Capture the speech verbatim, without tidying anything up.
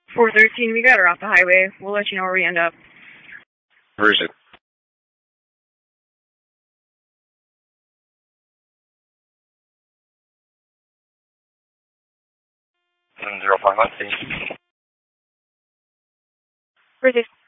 four thirteen, we got her off the highway. We'll let you know where we end up. Where is it? Zero five one. Where's it?